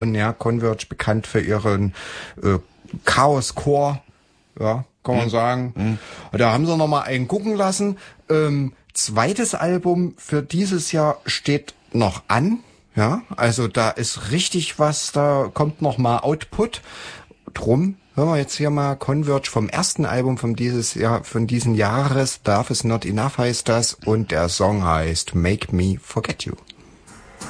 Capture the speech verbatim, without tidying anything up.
Und ja, Converge bekannt für ihren äh, Chaos-Core, ja, kann man mhm. sagen. Mhm. Da haben sie noch mal einen gucken lassen. Ähm, zweites Album für dieses Jahr steht noch an. Ja, also da ist richtig was, da kommt noch mal Output. Drum hören wir jetzt hier mal Converge vom ersten Album von dieses Jahr, von diesen Jahres. Love is Not Enough heißt das und der Song heißt Make Me Forget You.